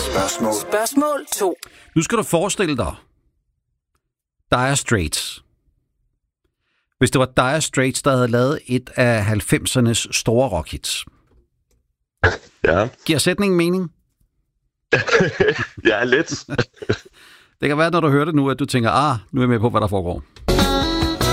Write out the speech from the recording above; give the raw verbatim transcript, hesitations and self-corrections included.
Spørgsmål. Spørgsmål to. Nu skal du forestille dig Dire Straits. Hvis det var Dire Straits, der havde lavet et af halvfemsernes store rockhits. Ja. Giver sætningen mening? Ja, lidt. Det kan være, når du hører det nu, at du tænker, ah, nu er jeg med på, hvad der foregår.